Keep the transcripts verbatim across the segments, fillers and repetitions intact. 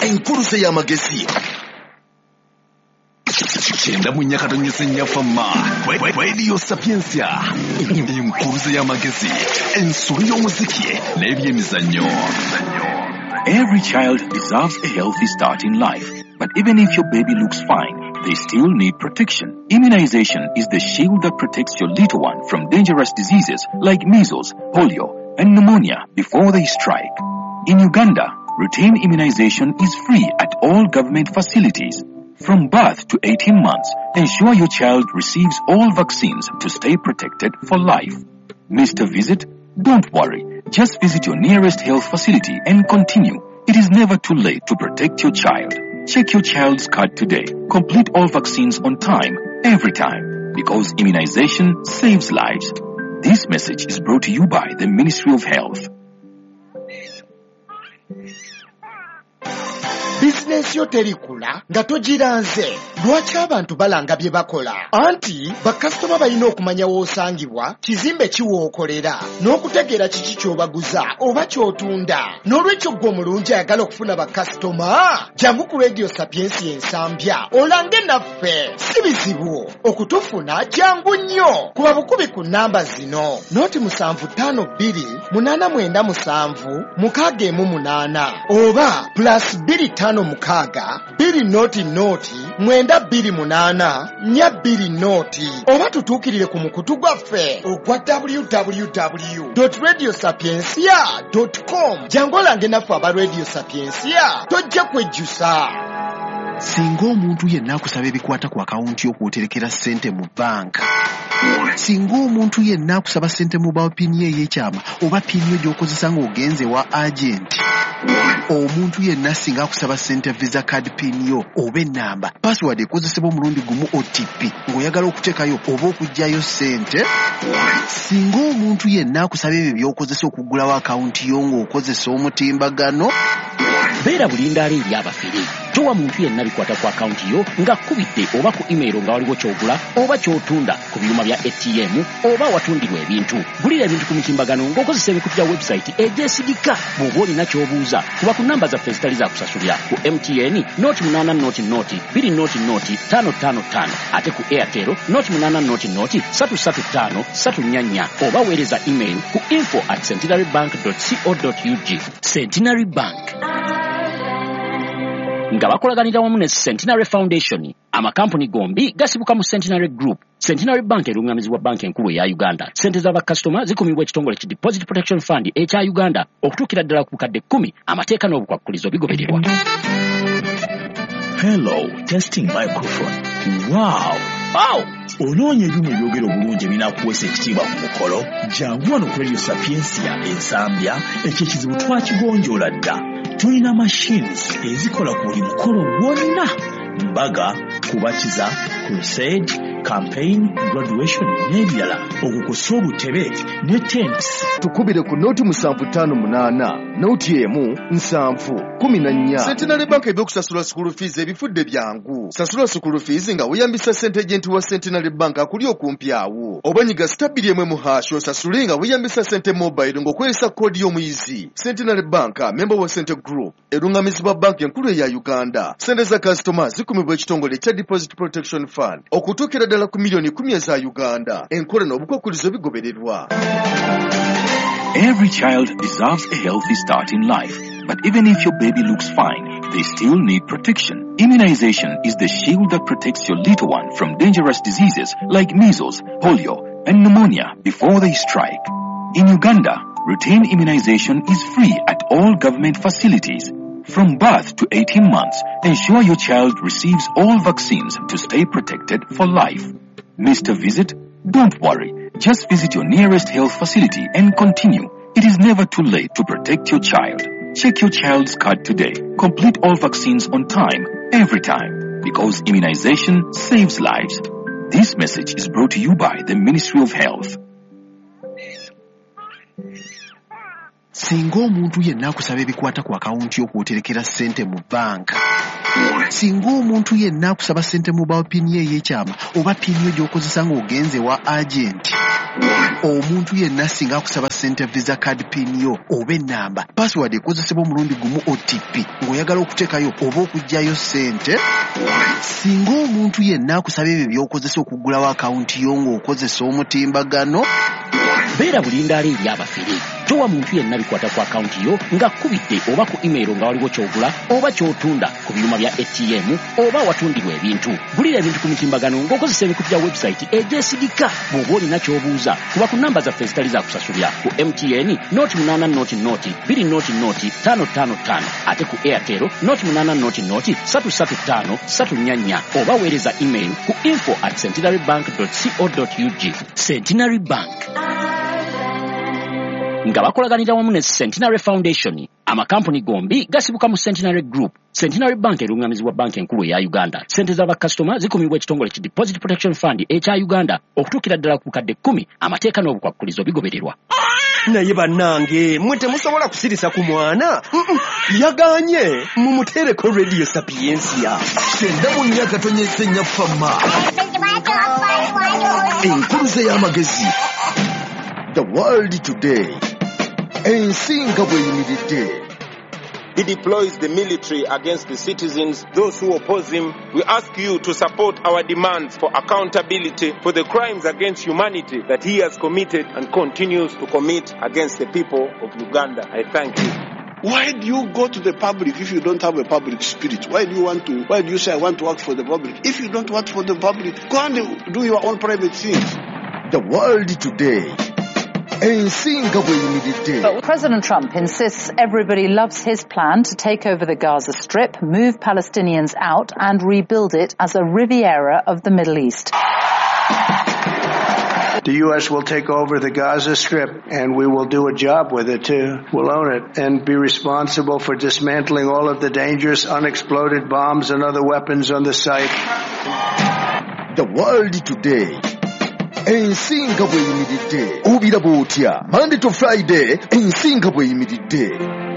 enkuruse y'amagezi Chenda munyakato nyesenya fama Radio Sapiensia enkuruse y'amagezi ensuri y'omuziki n'ebyemizannyo. Every child deserves a healthy start in life, but even if your baby looks fine, they still need protection. Immunization is the shield that protects your little one from dangerous diseases like measles, polio, and pneumonia before they strike. In Uganda, routine immunization is free at all government facilities. From birth to eighteen months, ensure your child receives all vaccines to stay protected for life. Missed a visit? Don't worry. Just visit your nearest health facility and continue. It is never too late to protect your child. Check your child's card today. Complete all vaccines on time, every time, because immunization saves lives. This message is brought to you by the Ministry of Health. Business yo terikula nga togiranze lwaki abantu balanga bye bakola anti bakasitoma balina okumanya w'osangibwa kizimbe kiwookolera n'okutegeera kiki ky'obaguza oba ky'otunda n'olwekyo gwe omulungi ayagala okufuna bakasitoma jangu ku Radio Sapiensia ensambya olange naffe si bizibu okutufuna jangu nnyo kuba bukubi ku nnamba zino noti musanvu ttaano bbiri munaana mwenda musanvu mukaaga emu munaana oba plus bbiri ttaano mukaaga bbiri noti noti mwenda bbiri munaana nnya bbiri noti oba tutuukirire ku mukutu gwaffe ogwa w w w dot radio sapiensia dot com jangu olange naffe aba Radio Sapiensia tojja kwejjusa. Singa omuntu yenna akusaba ebikwata ku akawunti y'okwoterekera ssente mu banka. Singa omuntu yenna akusaba ssente mu bawa pini ye y'ekyama oba pini yo gy'okozesa ng'ogenze wa agenti. Omuntu yenna singa akusaba ssente visa card pini yo oba ennamba password ekozesebwa omulundi gumu O T P ng'oyagala okuteekayo oba okuggyayo ssente. Singa omuntu yenna akusaba ebyo by'okozesa okuggulawo akawunti yo ng'okozesa omutimbagano. Beera bulindaala eri abafere. Towa muntu yenna bikwata ku akawunti yo nga kubidde oba ku email nga waliwo ky'ogula oba ky'otunda ku byuma bya A T M oba watundirwa ebintu. Gulira ebintu ku mutimbagano ng'okozesa ebikutu bya website egyesigika. Bw'oba olina ky'obuuza kuba ku nnamba zaffe zitali za kusasulira ku M T N noti munaana noti noti bbiri noti noti ttaano ttaano ttaano ate ku Airtel noti munaana noti noti ssatu ssatu ttaano ssatu nnya nnya oba weereza email ku info at centenarybank dot co dot u g. Centenary Bank nga bakolaganira wamu ne Centenary Foundation, amakampuni gombi gasibuka mu Centenary Group. Centenary Bank erungamizibwa banki enkulu ya Uganda. Sente za bakasitoma zikumibwa ekitongole ki Deposit Protection Fund ekya Uganda okutuukira ddala ku bukadde kkumi amateeka n'obukwakkulizo bigobererwa. Hello, testing microphone. Wow! Wow! Onoonya ebyuma ebyogera obulungi ebinakuweesa ekitiibwa ku mukolo. Jangu wano ku Radio Sapiensia ensambya ekyekizibu twakigonjoola dda. Tulina machines ezikola ku buli mukolo gwonna. Mbaga, kubakiza, crusade, campaign, graduation n'ebirala. Okukusa obutebe ne tents. Tukubire ku noti musanvu ttaano munaana noti emu nsanvu kumi na nnya. Centenary Bank ebyokusasula school fees ebifudde byangu. Sasula school fees nga weyambisa ssente agenti wa Centenary Bank akuli okumpi awo. Obanyiga stabili emwe mu hash osasule nga weyambisa ssente mobile ng'okozesa koodi y'omuyizi. Centenary Bank member wa Centre Group erungamizibwa banki enkulu eya Uganda. Ssente za customers zikumibwa ekitongole ekya Deposit Protection Fund okutuukira ddala ku miliyoni kumi eza Uganda. Enkola n'obukwakkulizo bigobererwa. Every child deserves a healthy start in life, but even if your baby looks fine, they still need protection. Immunization is the shield that protects your little one from dangerous diseases like measles, polio, and pneumonia before they strike. In Uganda, routine immunization is free at all government facilities. From birth to eighteen months, ensure your child receives all vaccines to stay protected for life. Missed a visit? Don't worry. Just visit your nearest health facility and continue. It is never too late to protect your child. Check your child's card today. Complete all vaccines on time, every time, because immunization saves lives. This message is brought to you by the Ministry of Health. Singa omuntu yenna akusaba ebikwata ku akawunti y'okwoterekera ssente mu banka. Singa omuntu yenna akusaba ssente mobile pin ye ey'ekyama oba pin yo gy'okozesa ng'ogenze wa agent. Omuntu yenna singa akusaba ssente visa card pin yo oba ennamba password ekozesebwa omulundi gumu O T P ng'oyagala okuteekayo oba okuggyayo ssente. Singa omuntu yenna akusaba ebyo by'okozesa okuggulawo akawunti yo ng'okozesa omutimbagano. Beera bulindaala eri abafere. Towa muntu yenna bikwata ku akawunti yo ng'akkubidde oba ku email nga waliwo ky'ogula oba ky'otunda ku byuma bya A T M oba watundibwa ebintu. Gulira ebintu ku mutimbagano ng'okozesa ebikutu bya website egyesigika. Bw'oba olina ky'obuuza kuba ku namba zaffe ezitali za kusasulira ku M T N noti munaana noti noti bbiri noti noti ttaano ttaano ttaano ate ku Airtel noti munaana noti noti ssatu ssatu ttaano ssatu nnya nnya oba weereza email ku info at centenarybank dot co dot U G. Centenary Bank nga bakolaganira wamu ne Centenary Foundation, amakampuni gombi gasibuka mu Centenary Group. Centenary Bank erungamizibwa banki enkulu ya Uganda. Sente z'abakasitoma zikumibwa ekitongole ki Deposit Protection Fund ekya Uganda okutuukira ddala ku bukadde kkumi. Amateeka n'obukwakkulizo bigobererwa. Naye bannange mwe temusobola kusirisa ku mwana yaganye mumuteereko Radio Sapiensia. Kyenda mu nnya katonyeza ennya fama enkuluze y'amagezi. The World Today. Ensinga bweyimiridde. He deploys the military against the citizens, those who oppose him. We ask you to support our demands for accountability for the crimes against humanity that he has committed and continues to commit against the people of Uganda. I thank you. Why do you go to the public if you don't have a public spirit? Why do you want to, why do you say I want to work for the public? If you don't work for the public, go and do your own private things. The World Today. But President Trump insists everybody loves his plan to take over the Gaza Strip, move Palestinians out and rebuild it as a Riviera of the Middle East. The U S will take over the Gaza Strip, and we will do a job with it, too. We'll own it and be responsible for dismantling all of the dangerous unexploded bombs and other weapons on the site. The World Today. Ensinga bweyimiridde. Obira bw'otya. Monday to Friday, ensinga bweyimiridde.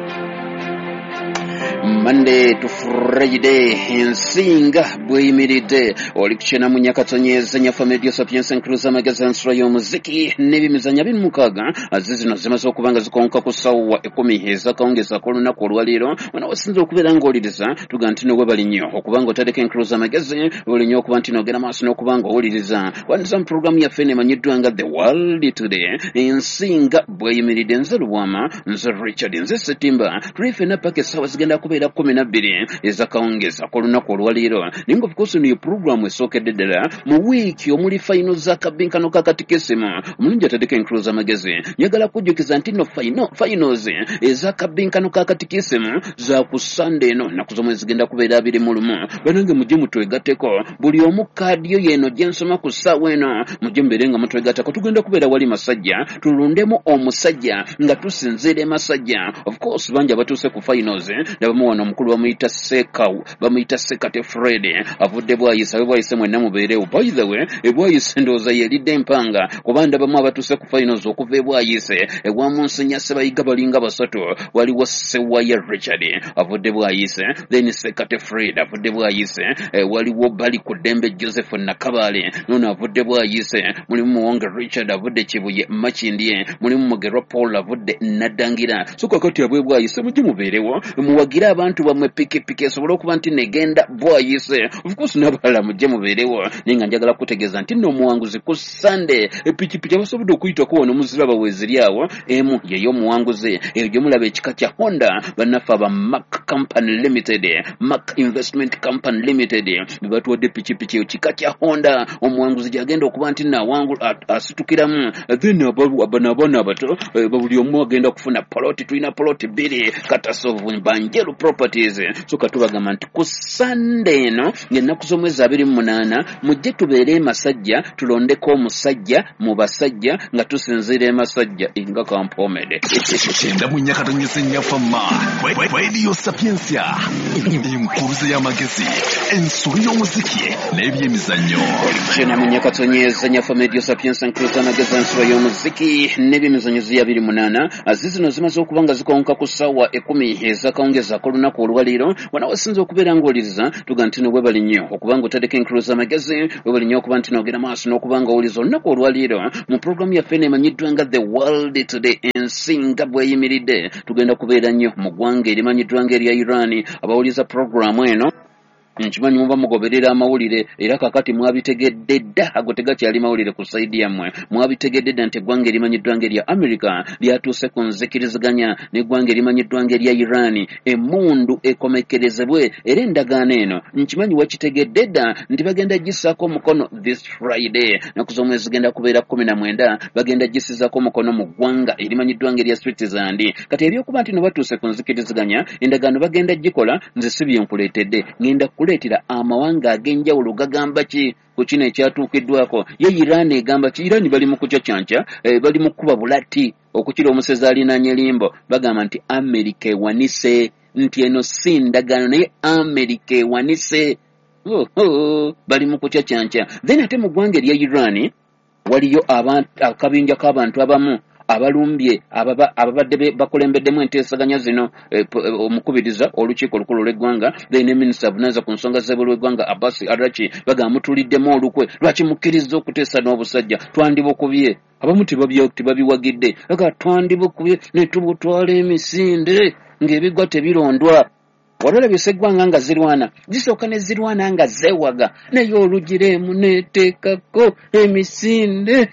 Monday to Friday, ensinga bweyimiridde. Oli kukyena mu nyakatonyeza nyafa Radio Sapiensia Nkuluza Magazine nsula y'omuziki n'ebimizanya biri mukaaga azizino zimaze okuba nga zikonka ku ssaawa ekumi ez'akawungeza ak'olunaku olwaleero. Wano wasinza okubeera ng'owuliriza tuga nti no webali nnyo okuba ng'otadeko Nkuluza Magazine, webali nnyo okuba nti n'ogenda maaso n'okuba ng'owuliriza wandiza mu puroguramu yaffe emanyiddwa nga The World Today. Ensinga bweyimiridde. Nze Lubwama, nze Richard, nze Setimba. Tuli ffenna paka essaawa zigenda kubeera kumi na bbiri ez'akawungeza ak'olunaku olwaleero. Naye nga because niyo puroguramu esookedde ddala mu wiiki omuli fayino z'akabinkano k'akatikisimu. Omulungi atadeko Nkuluza Magazine njagala kujjukiza nti no fayino finals ez'akabinkano k'akatikisimu za ku Sunday eno nnaku zomwe zigenda kubeera abiri mu lumu. Banange mujje mutwegatteko buli omu kaadi yo yeeno gye nsoma ku ssaawa eno mujje mubeere nga mutwegattako. Tugenda kubeera wali masajja tulundemu omusajja nga tusinziira emasajja. Of course bangi abatuuse ku finals nabamu wano omukulu bamuyita Sekaw bamuyita Sekate Fred avudde bwayisa we bwayise mwenna mubeerewo. By the way ebwayise ndowooza yeeridde empanga kuba ndabamu abatuuse ku finals okuva ebwayise ewa Monsinya Sebayiga balinga basatu waliwo Sewaya Richard avudde bwayise, then Sekate Fred avudde bwayise, e, waliwo bali ku Dembe Joseph Nakabale nono avudde bwayise, mulimu Muwonge Richard avudde Kibuye Makindye, mulimu Mugerwa Paul avudde Nadangira. So kakati abwe bwayise mujje mubeerewo muwagira abantu bamwe piki piki esobola okuba nti negenda bwayise. Of course n'abalala mujje mubeerewo ninga njagala kutegeeza nti nno omuwanguzi ku Sunday epiki piki abasobodde okuyitako wano muziraba weeziri awo emu yeyo omuwanguzi eyo gye mulaba ekika kya Honda bannaffe aba Mac Company Limited, Mac Investment Company Limited be batuwadde piki piki eyo kika kya Honda omuwanguzi gyagenda okuba nti nawangu asitukiramu then abana abana abato buli omu agenda kufuna poloti. Tulina poloti bbiri Katasovu Banjeru Properties. So katubagamba nti ku Sunday eno ng'ennaku z'omwezi abiri mu munaana mujje tubeere masajja tulondeko omusajja mu basajja nga tusinziira emasajja nga Kampomede. Kyenda mu nyakatonyeza ennyafama Radio Sapiensia enkuluze y'amagezi ensuli y'omuziki n'ebyemizannyo. Kyenda mu nyakatonyeza ennyafama Radio Sapiensia enkuluze y'amagezi ensuli y'omuziki n'ebyemizannyo z'abiri munaana azizino zimaze okuba nga zikonka ku ssaawa ekumi ez'akawungeza ak'olunaku olunaku olwaleero wano wasinze okubeera ng'owuliriza tuga nti no webali nnyo okuba ng'otadeko enkulu z'amagezi webali nnyo okuba nti n'ogenda maaso n'okuba ng'owuliriza olunaku olwaleero mu pulogulaamu yaffe eneemanyiddwa nga The World Today ensi nga bweyimiridde tugenda kubeera nnyo mu ggwanga erimanyiddwa ng'erya Iran abawuliriza pulogulaamu eno nkimanyi muba mugoberera amawulire era kakati mwabitegedde dda ago tegakyali mawulire ku saidi yammwe mwabitegedde dda nti eggwanga erimanyiddwa ng'erya America lyatuuse ku nzikiriziganya n'eggwanga erimanyiddwa ng'erya Iran emmundu ekomekerezebwe era endagaano eno nkimanyi wakitegedde dda nti bagenda gissaako omukono this Friday naku z'omwezi zigenda kubeera kumi na mwenda bagenda gisizaako omukono mu ggwanga erimanyiddwa ng'erya Switzerland kati ebyokuba nti no batuuse ku nzikiriziganya endagaano bagenda gikola nze si bye nkuleetedde ngenda kuleetera amawanga ag'enjawulo gagamba ki ku kino ekyatuukiddwako ye Iran egamba ki Iran bali mu kucacyanca eh, bali mu kuba bulati okukira omusezi alinaanye limbo bagamba nti America ewanise nti eno si ndagaano naye America ewanise oh, oh, bali mu kucacyanca then ate mu ggwanga erya Iran waliyo akabinja k'abantu abamu abalumbye ababadde bakulembeddemu enteesaganya zino omukubiriza olukiiko olukulu lw'eggwanga then minisita avunaanyizibwa ku nsonga z'ebweru w'eggwanga Abbas Arachi bagamba mutuliddemu olukwe lwaki mukkiriza okuteesa n'obusajja twandibukubye abamu tebabiwagidde aga twandibukubye ne tubutwala emisinde ng'ebigwa tebirondwa walolabye eggwanga nga zirwana zisooka ne zirwana nga zeewaga naye olugiremu neeteekako emisinde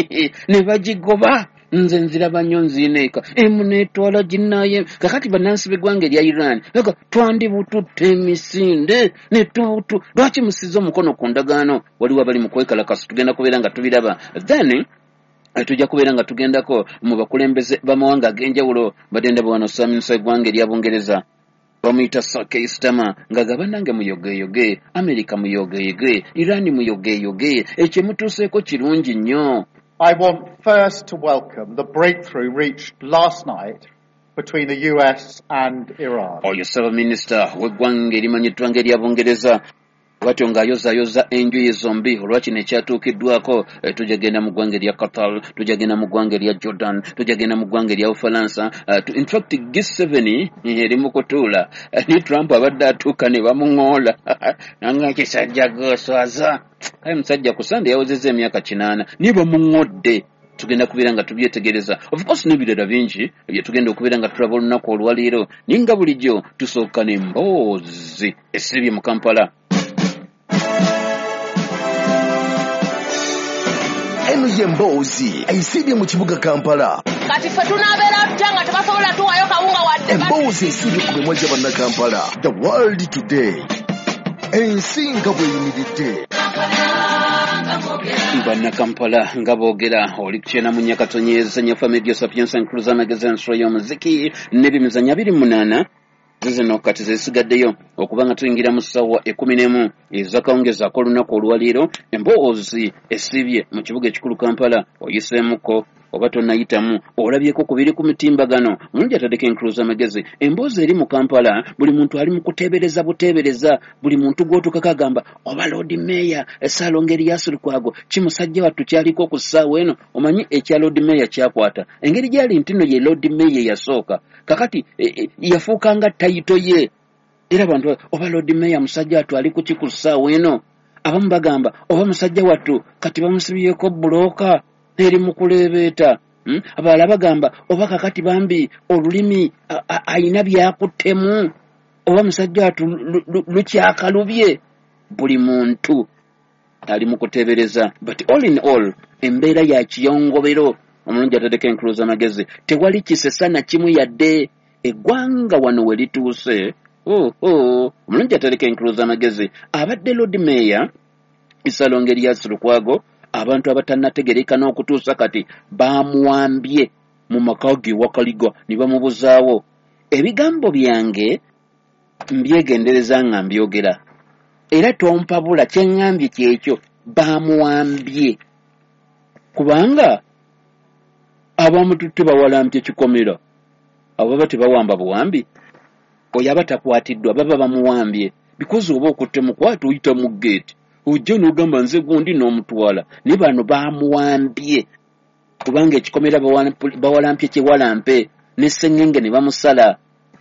ne bagigoba nze nziraba nnyo nzineeka emu neetwala ginnaye kakati bannansi b'eggwanga erya Iran aga twandibututte emisinde ne tubutu lwaki musiza omukono ku ndagaano waliwo abali mu kwekalakasa tugenda kubeera nga tubiraba then tujja kubeera nga tugendako mu bakulembeze b'amawanga ag'enjawulo badenda bwano saminisa eggwanga erya Bungereza bamuyita Sake Stama nga gabanange muyogeeyoge Amerika muyogeeyoge Iran muyogeeyoge ekyo mutuuseeko kirungi nnyo. I want first to welcome the breakthrough reached last night between the U S and Iran. Oyo Saba Minister w'eggwanga erimanyiddwa ng'erya Bungereza bwatyo ng'ayozaayoza enjuyi zombi olwakino ekyatuukiddwako tujja genda mu ggwanga erya Qatar tujja genda mu ggwanga erya Jordan tujja genda mu ggwanga erya Ufaransa uh, in fact G seven eri mu kutuula ni Trump abadde atuuka ne bamuŋoola nanga ekisajja goswaza aye musajja ku Sande yawozezza emyaka kinaana ni bamuŋodde tugenda kubeera nga tubyetegereza of course n'ebirala bingi bye tugenda okubeera nga tulaba olunaku olwaleero ninga bulijjo tusooka n'emboozi esibye mu Kampala. Eno y'emboozi eyisibye mu kibuga Kampala kati ffe tunaabeera tutya nga tebasobola tuwayo kawunga wadde emboozi esibye ku bimwa gy'Abannakampala. The World Today ensi nga bweyimiridde Bannakampala nga boogera oli kukyena mu Nyakatonyeeza Nyafa Media Sapiens Nkuluza Amagezi ensolo y'omuziki n'ebimizanyo abiri munaana zino kati zesigaddeyo okuba nga tuyingira mu ssaawa ekkumi n'emu ez'akawungeezi ak'olunaku olwaleero emboozi esibye mu kibuga ekikulu Kampala oyiseemuko oba tonnayitamu olabyeko ku biri ku mitimbagano mulungi atadeko enkuluza amagezi emboozi eri mu Kampala buli muntu ali mu kuteebereza buteebereza buli muntu gw'otuukako agamba oba Lord Mayor Ssaalongo Erias Lukwago kimusajja wattu kyaliko ku ssaawa eno omanyi ekya Lord Mayor kyakwata engeri gyali nti nno ye Lord Mayor yasooka kakati e, e, yafuukanga tayito ye era abantu oba Lord Mayor musajja wattu ali ku ki ku ssaawa eno abamu bagamba oba musajja wattu kati bamusibyeko bulooka eri mu kuleebeeta hmm? abalala bagamba oba kakati bambi olulimi ayina byakuttemu oba musajja wattu lukyakalubye buli muntu ali mu kuteebereza but all in all embeera ya kiyongobero omulungi atadeko enkuluza amagezi tewali kisesa na kimu yadde eggwanga wano we lituuse oh, oh. omulungi atadeko enkuluza amagezi abadde Lord Mayor Ssaalongo Erias Lukwago abantu abatannategereka n'okutuusa kati bamuwambye mu maka ge wakaligwa ne bamubuzaawo ebigambo byange mbyegendereza nga mbyogera era tompabula kyeŋŋambye kyekyo bamuwambye kubanga abamututte bawalampye kikomera abo baba tebawamba buwambi oyo aba takwatiddwa baba bamuwambye because oba okutte mukwata oyita mu gate ojja n'ogamba nze gundi n'omutwala ne bano bamuwambye kubanga ekikomera bawalampye kyewalampe ne sseŋŋenge ne bamusala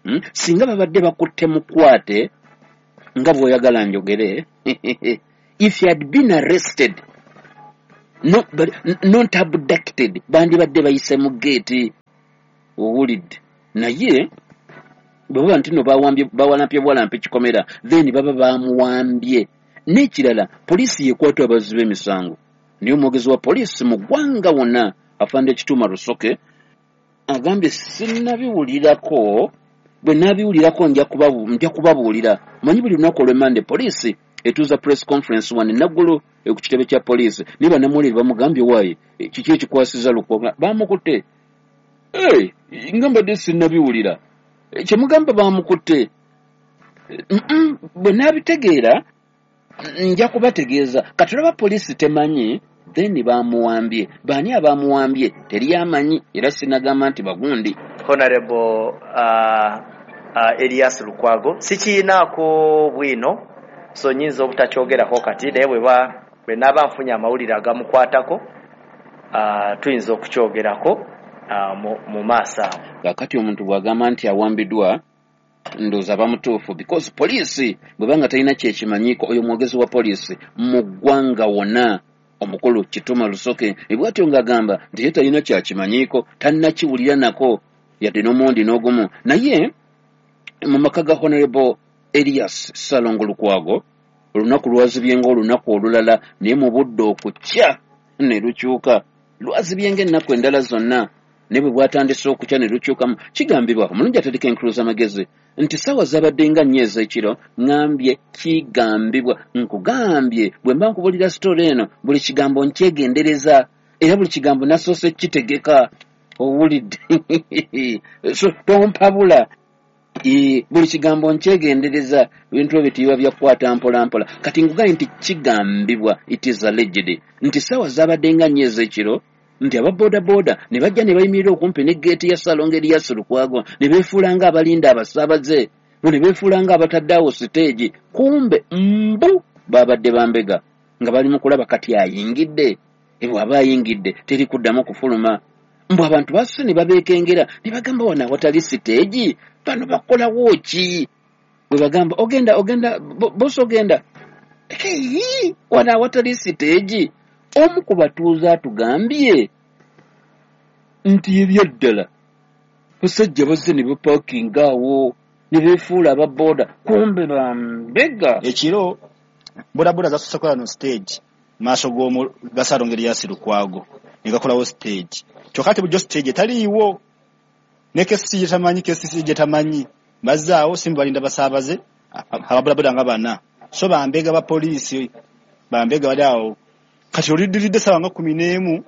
hmm? Singa babadde bakutte mukwate nga bw'oyagala njogere if he had been arrested not, but, not abducted bandibadde bayise mu geeti owulidde naye bwe baba nti no bawambye bawalampye bwalampe kikomera then baba bamuwambye n'ekirala poliisi yekwata abazzi b'emisango niyo omwogezi wa poliisi mu ggwanga wonna afande Kituma Lusoke agambye sinnabiwulirako bwe nabiwulirako nja kubabuulira manyi buli lunaku olw'Emande poliisi etuuza press conference wano Naggulu ku kitebe kya poliisi ne bannamawulire bamugambye waayi kiki ekikwasiza Lukwago bamukutte hey, ngambadde sinnabiwulira kyemugamba bamukutte bwe nabitegeera nja kubategeeza katulaba poliisi temanyi then bamuwambye baani abamuwambye teri amanyi era sinagamba nti bagundi Honorable uh, uh, Elias Lukwago sikiinaako bwino so nyinza obutakyogerako kati naye bweba bwe naaba nfunye amawulire agamukwatako uh, tuyinza okukyogerako uh, mu, mu maaso awo kakati omuntu bw'agamba nti awambiddwa ndooza bamutuufu because poliisi bwebanga talina kyekimanyiko oyo mwogezi wa poliisi mu ggwanga wonna omukulu Kituma Lusoke ebwatyo ng'agamba nti ye talina kyakimanyiko tannakiwulira nako yadde n'omundi n'ogumu naye mu maka ga Honorable Elias Salongo Lukwago olunaku lwazibye ng'olunaku olulala naye mu budde okukya ne lukyuka lwazibye ng'ennaku endala zonna ne bwe bwatandise okukya ne lukyukamu kigambibwa omulungi atateka enkuluza amagezi nti ssaawa zabadde nga nnyo ez'ekiro ŋŋambye kigambibwa nkugambye bwe mba nkubulira sitole eno buli kigambo nkyegendereza era buli kigambo nasoose kitegeka owulidde so tompabula e, buli kigambo nkyegendereza ebintu ebyo tibiba byakukwata mpola mpola kati nkugambye nti kigambibwa it is alleged nti ssaawa zabadde nga nnyo ez'ekiro nti ababoda boda ne bajja ne bayimirira okumpi ne geeti ya Salongo Elias Lukwago ne beefuula nga abalinda abasaabaze ne beefuula nga abatadde awo siteegi kumbe mbu babadde bambega nga bali mu kulaba kati ayingidde ebwo aba ayingidde teri kuddamu kufuluma mbu abantu basse ne babeekengera ne bagamba wana awatali siteegi bano bakolawo ki bwe bagamba ogenda ogenda bosi ogenda hey, wana awatali siteegi omu ku batuuze atugambye nti ebyaddala basajja bazze ne bapaakinga awo ne beefuula ababooda kumbe bambega ekiro bodaboda zasose kola no stage maaso g'omu Salongo Elias Lukwago ne gakolawo stage kyokka ate bujjo stage etaliiwo ne kesi gyetamanyi kesi gyetamanyi bazaawo simba balinda basaabaze ababodaboda nga bana so bambega ba poliisi bambega bali awo kati oliddiridde ssaawa nga kumi n'emu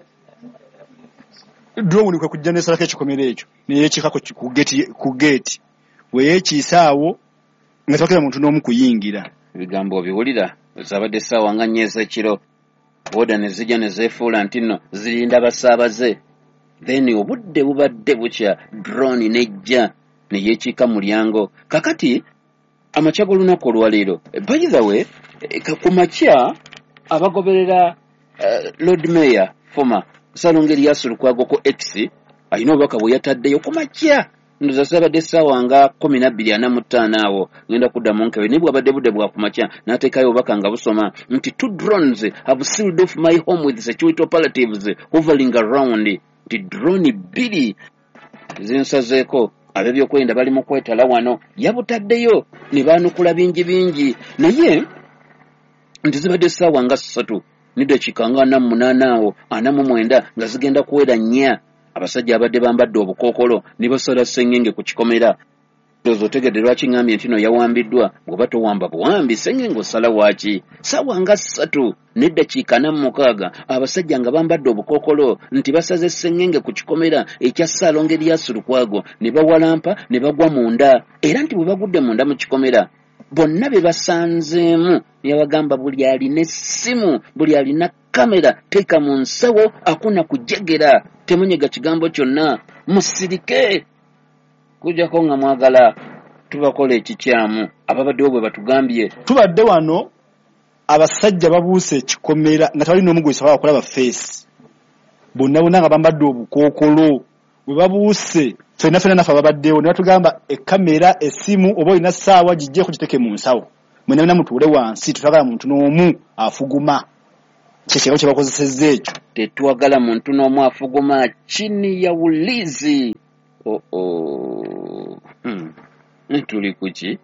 drone kwe kujja n'esalako ekikomero ekyo neyeekikako ku geeti ku geeti weyeekiisa awo nga tewakira muntu n'omu kuyingira ebigambo obiwulira zabadde ssaawa nga nnyo ez'ekiro boda ne zijja ne zeefuula nti nno zirinda basaabaze then obudde bubadde bukya drone nejja ne yeekiika mulyango kakati amakya g'olunaku olwaleero by the way ku makya abagoberera Uh, Lord Mayor former Salongo Elias Lukwago ko X alina obubaka bwe yataddeyo ku makya ndoza sabadde ssaawa nga kumi na bbiri ana mu ttaano awo ngenda kuddamu nkewe naye bwabadde budde bwa ku makya n'ateekayo obubaka nga busoma nti two drones have sealed off my home with security operatives hovering around nti drone bbiri zinsazeeko ab'ebyokwerinda bali mu kwetala wano yabutaddeyo ne baanukula bingi bingi naye nti zibadde ssaawa nga ssatu n'eddakiika nga ana mu munaana awo ana mu mwenda nga zigenda kuwera nnya abasajja abadde bambadde obukookolo ne basala sengenge ku kikomera ndowooza otegedde lwaki ŋŋambye nti no yawambiddwa ng'oba towamba buwambi sengenge osala waaki ssaawa nga ssatu n'eddakiika ana mu mukaaga abasajja nga bambadde obukookolo nti basaze sengenge ku kikomera ekya Salongo Elias Lukwago ne bawalampa ne bagwa munda era nti bwe bagudde munda mu kikomera bonna be basanzeemu yabagamba buli alina essimu buli alina kamera teeka mu nsawo akuna kujegera temunyega kigambo kyonna musirike kujjako nga mwagala tubakola ekikyamu ababaddewo bwe batugambye tubadde wano abasajja babuuse ekikomera nga tewali n'omu gwe okulaba feesi bonna bonna nga bambadde obukookolo bwe babuuse fena fena nafa babaddewo ne batugamba ekamera esimu oba ina saawa gijje kugiteke mu nsawo mwene na mutule wansi tutagala muntu n'omu afuguma kyekyo kye bakozesezza ekyo tetwagala muntu n'omu afuguma chini ya ulizi oh oh hmm. Tuli kuki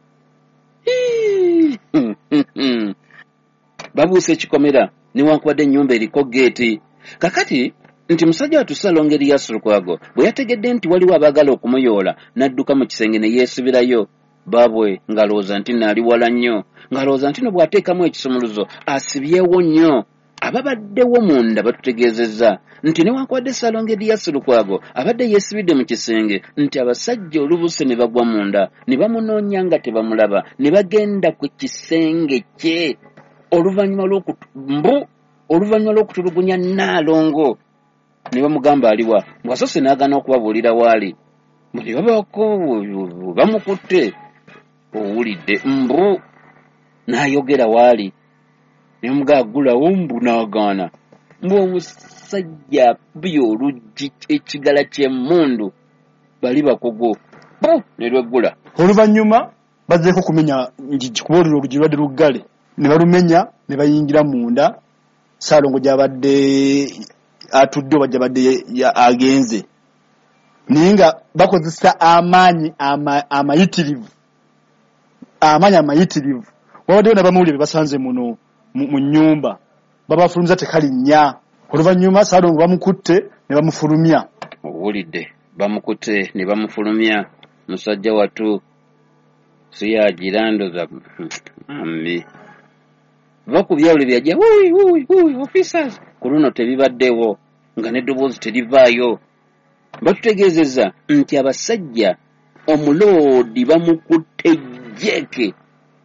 babuuse kikomera niwankubadde ennyumba eriko geeti kakati nti musajja watusalongeri yasulukwago bwe yategedde nti waliwo abaagala okumuyoola n'adduka mu kisenge ne yeesibirayo baabwe ngalowooza nti naali wala nnyo ngalowooza nti no bw'ateekamu ekisumuluzo asibyewo nnyo ababaddewo munda batutegeezezza nti newankubadde salongeri yasulukwago abadde yeesibidde mu kisenge nti abasajja olubuse ne bagwa munda ne bamunoonya nga tebamulaba ne bagenda ku kisenge kye oluvannyuma lw'okumbu oluvannyuma lw'okutulugunya Naalongo ne bamugamba aliwa bw'asoose n'agaana okubabuulira waali bwe babako bamukutte owulidde mbu n'ayogera waali ne bamugagulawo mbu n'agaana mbu omusajja byo oluggi ekigala ky'emmundu bali bakugu ne lweggula oluvannyuma bazzeeko kumenya njigi kuba olwo oluggi lwadde luggale ne balumenya ne bayingira munda Saalongo gy'abadde atudde oba gy'abadde agenze naye nga bakozesa amaanyi amayitirivu amaanyi amayitirivu wabaddewo n'abamawulire basanze muno mu nnyumba babafulumiza tekalinnya oluvannyuma Saalongo bamukutte ne bamufulumya owulidde bamukutte ne bamufulumya musajja watu siyagirandoza ambi bakubyawuli byajja wuwi wuwi wuwi officers ku luno tebibaddewo nga n'eddoboozi terivaayo batutegeezezza nti abasajja omuloodi bamukutte jeke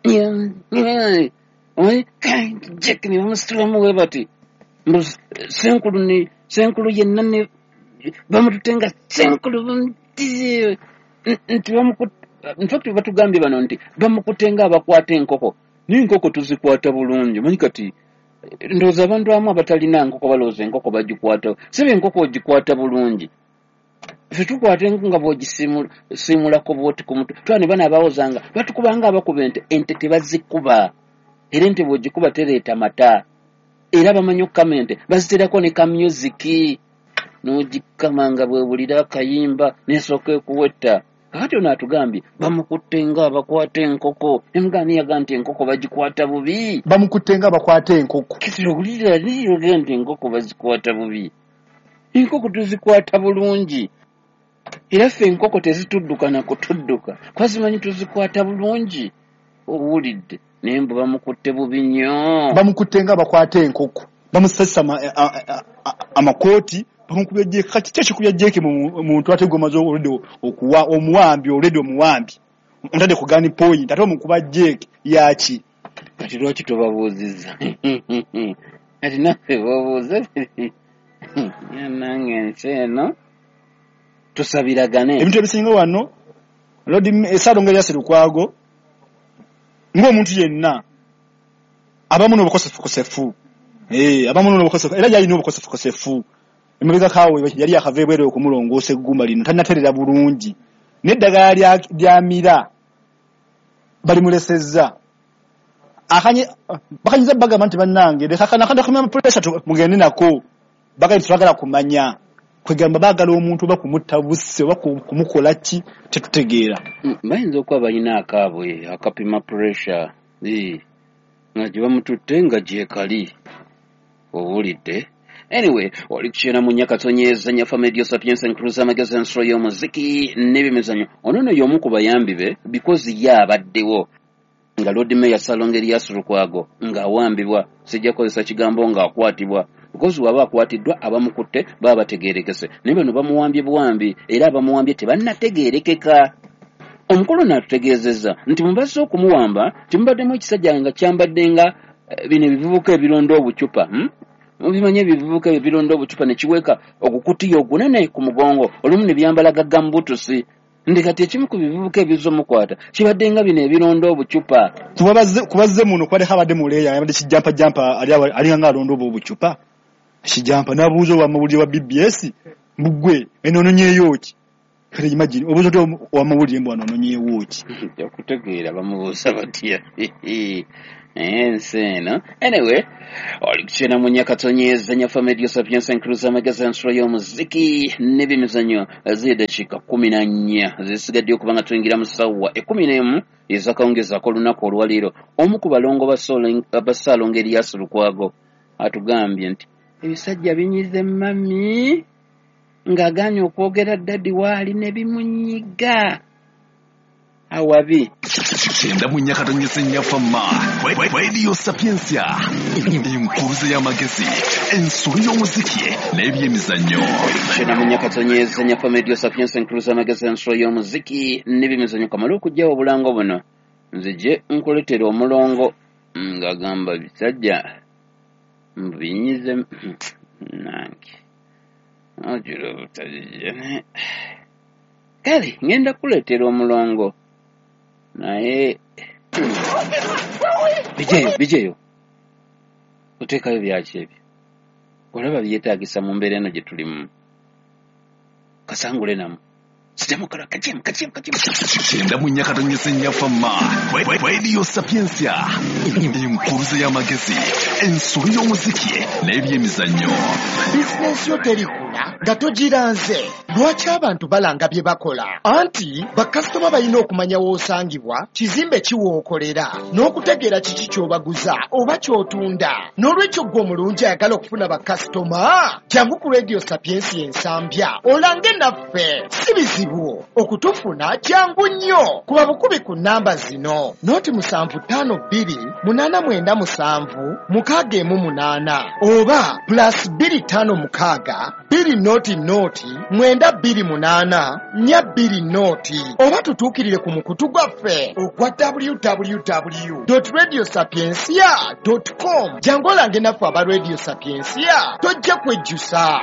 jeke ne bamusitulamu we bati senkulu ne senkulu yenna ne bamututte nga senkulu nti bamukutte nfakti batugambye bano nti bamukutte nga abakwata enkoko n'enkoko tuzikwata bulungi manyi kati ndowooza abantu amu abatalina nkoko balowooza enkoko bagikwata sebe enkoko ogikwata bulungi ffe tukwata enkoko nga bw'ogisiimulako bwoti ku mutwe twa ne bana abawoozanga batukubanga abakuba ente ente tebazikuba era ente bw'ogikuba tereeta mata era bamanyi okukama ente baziterako ne kamyuziki n'ogikama nga bwewulira akayimba n'esooka ekuwetta kakati ono atugambye bamukutte nga abakwata enkoko emugani yaga nti enkoko bagikwata bubi bamukutte nga abakwata enkoko kitulira liyoga nti enkoko bazikwata bubi enkoko tuzikwata bulungi era ffe enkoko tezitudduka na kutudduka kwazimanyi tuzikwata bulungi owulidde naye mbu bamukutte bubi nnyo bamukutte nga abakwata enkoko bamusasa amakooti bamukubya jeke kati kyekikubya jeke muntu ate gomazo olede okuwa omuwambi olede omuwambi ontade kugani point ate omukuba jeke yaki kati lwaki tobabuuzizza ati naffe babuuza nange ensi eno tusabiragane ebintu ebisinga wano lodi Saalongo yasulukwago ng'omuntu yenna abamu n'obukosefukosefu eh abamu n'obukosefu era yali n'obukosefukosefu emabega kawe yali akaveebwere okumulongoosa eggumba lino tannaterera bulungi n'eddagala lyamira balimulesezza akanye bakanyiza bagamba nti bannange lekakana kumya pressure mugende nako bagali twagala kumanya kwegamba bagala omuntu oba kumutta busse oba kumukola ki tetutegeera bayinza okuba balina akaabwe akapima pressure nga gye bamututte nga gyekali owulidde anyway oli kukyera mu nyakatonyeeza nyafa medio sapiens enkuluza amagezi ensolo y'omuziki n'ebimizanyo ono no y'omu ku bayambi be because ye abaddewo nga Lord Mayor Saalongeri yasulukwago ng'awambibwa sijja kukozesa kigambo ng'akwatibwa because waba akwatiddwa abamukutte baba bategeerekese naye bano bamuwambye buwambi era abamuwambye tebannategeerekeka omukulu n'atutegeezezza nti mubazze okumuwamba timubaddemu ekisajja nga kyambadde nga bino ebivubuka ebironda obucupa hmm? Mubimanye ebivubuka ebironda obucupa ne kiweka okukutiya ogunene ku mugongo olumu ne byambala gaggambutusi ndi kati ekimu ku bivubuka ebizo mukwata kibadde nga bino ebironda obucupa kubazze muno kwali habadde muleya yabadde kijampa jampa ali nga alonda obucupa kijampa n'abuuza wa mawulire wa B B S mugwe enono nyeyo ki kale imagine obuzoto wa mawulire mbwana nonyewo ki yakutegeera bamubuusa batya enseno anyway olikuchena mu nyakatonyeza nyafa medio sapiens encruza magazine y'omuziki n'ebimizanyo z'eddakiika kumi na nnya zisigadde okubanga tuyingira mu ssaawa ekkumi n'emu ezakawungezako olunaku olwaleero. Omu ku balongo basaalonga Erias Lukwago atugambye nti ebisajja binyize mami ng'agaanye okwogera ddadi waali ne bimunyiga awabi. Kyenda mu nyakatonyeza nyafa ma Radio Sapiensia enkuruze y'amagezi ensolo y'omuziki n'ebyemizannyo. Kyenda mu nyakatonyeza nyafa Radio Sapiensia enkuruze y'amagezi ensolo y'omuziki n'ebyemizannyo. Kamala okujjawo obulango buno nzije nkuletera omulongo ng'agamba bisajja mbinyize nange ojula butajijene kale ngenda kuletera omulongo naye bijeyo bijeyo oteekayo byaki ebyo olaba byetaagisa mu mbeera eno gye tulimu. Kasangule namu sitemukala kajem kajem kajem. Kyenda mu nyakatonyeza nyafa ma Radio Sapiensia enkuruze y'amagezi ensolo y'omuziki n'ebyemizannyo. Bizinensi yo terikula nga togiranze. Lwaki abantu balanga bye bakola? Anti bakasitoma balina okumanya w'osangibwa, kizimbe kiwookolera, n'okutegeera kiki ky'obaguza oba ky'otunda. N'olwekyo gwe omulungi ayagala okufuna bakasitoma, jangu ku Radio Sapiensia ensambya olange naffe. Si bizibu okutufuna, jangu nnyo. Kuba bukubi ku nnamba zino: noti musanvu ttaano bbiri munaana mwenda musanvu mukaaga emu munaana, oba plus bbiri ttaano mukaaga bbiri noti noti mwenda bbiri munaana nnya bbiri noti, oba tutuukirire ku mukutu gwaffe ogwa w w w dot radio sapiensia dot com. jangu olange naffe aba Radio Sapiensia, tojja kwejjusa.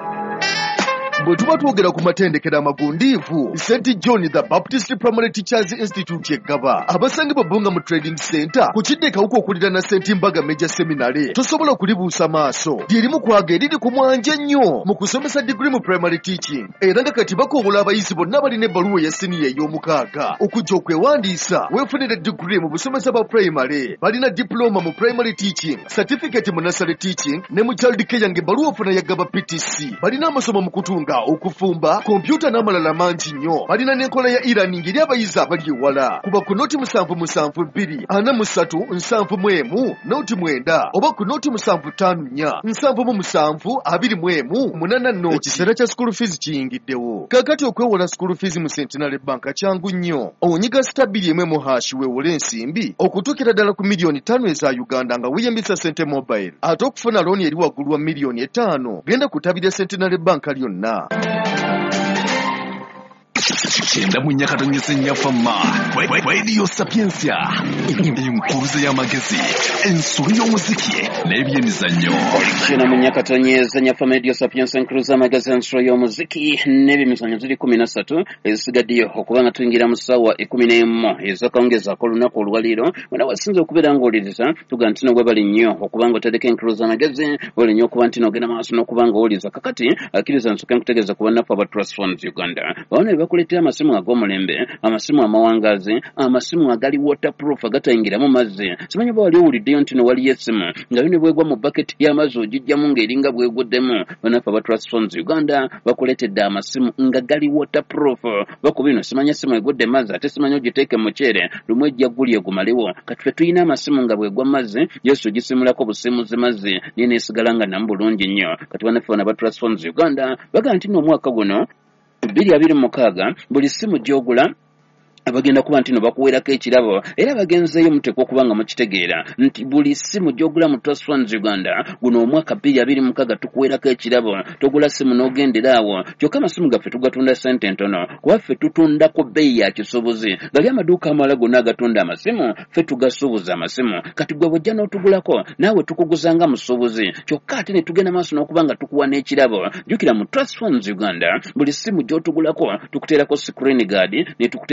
Bwe tuba twogera ku matendekero amagundiivu, Saint John the Baptist Primary Teachers Institute eggaba abasangibwa Bbunga mu Trading Center ku kidde kawuka okulira na Saint Mbaga Major Seminary. Tosobola kulibuusa maaso, lyerimu kwaga eriri ku mwanje nnyo mu kusomesa degree mu primary teaching, era nga kati bakoobola abayizi bonna abalina ebbaluwa ya siniya ey'omukaaga okujja okwewandiisa weefunire degree mu busomesa bwa primary. Balina diploma mu primary teaching, certificate mu nursery teaching ne mu child care ng'ebbaluwa ofuna yaggaba P T C. Balina amasomo mu kutunga, okufumba, kompyuta n'amalala mangi nnyo. Balina n'enkola ya e-learning eri abayizi abali ewala. Kuba ku noti musanvu musanvu bbiri ana mu ssatu nsanvu mu emu noti mwenda, oba ku noti musanvu ttaano nnya nsanvu mu musanvu abiri mu emu munaana noti. Ekiseera kya school fees kiyingiddewo. Kaakati okwewola school fees mu Centenary Bank kyangu nnyo. Onyiga stabili emwe mu hashi weewole ensimbi okutuukira ddala ku miliyoni ttaano eza Uganda nga weeyambisa Sente Mobile. Ate okufuna looni eri waggulu wa miliyoni ettaano genda ku ttabi lya Centenary Bank lyonna. Kyenda mu nyakatonyeza nyafa ma Radio Sapiensia enkuruze y'amagezi ensolo y'omuziki n'ebyemizannyo. Kyenda mu nyakatonyeza nyafa Radio Sapiensia enkuruze y'amagezi ensolo y'omuziki n'ebyemizannyo ziri kumi na ssatu ezisigaddeyo okubanga tuyingira mu ssaawa ekkumi n'emu ezakawungezaako olunaku olwaleero. Wena wasinze okubeera ng'owuliriza tuga nti no bwebali nnyo okubanga otereka enkuruze y'amagezi oli nnyo okuba nti n'ogenda maaso n'okubanga owuliriza. Kakati akkiriza nsooke nkutegeeza ku bannaffe aba Trust Funds Uganda. Bano bakuleetera amasimu ag'omulembe, amasimu amawangaazi, amasimu agali waterproof agatayingiramu mazzi. Simanyi oba wali owuliddeyo nti no waliyo essimu nga bino bwegwa mu bucket y'amazzi ogijjamu ng'eringa bweguddemu. Bannaffe aba Trust Funds Uganda bakuleetedde amasimu nga gali waterproof. Bakuba bino simanya essimu egudde mazzi ate simanya ogiteeke mu muceere lumu ejja gulya egumalewo. Kati ffe tulina amasimu nga bwegwa mazzi yesu ogisimulako busimuzi mazzi niye neesigala nga namu bulungi nnyo. Kati bannaffe bano aba Trust Funds Uganda bagaa nti n'omwaka guno bbiri abiri mukaaga buli simu gy'ogula abagenda kuba nti no bakuweerako ekirabo, era bagenzeeyo mutekwa okubanga mukitegeera nti buli simu gy'ogula mu Trust Funds Uganda guno omwaka bbiri abiri mukaaga tukuweerako ekirabo. Togula simu n'ogendera awo. Kyokka amasimu gaffe tugatunda ssente ntono kuba ffe tutundako bbeeyi ya kisuubuzi. Gali amaduuka amalala gonna agatunda amasimu ffe tugasuubuza amasimu. Kati gwe bw'ojja n'otugulako naawe tukuguzanga musuubuzi. Kyokka ate ne tugenda maaso n'okuba nga tukuwa n'ekirabo. Jjukira mu Trust Funds Uganda buli simu gy'otugulako tukuteerako screen guard ne tukuteerako ne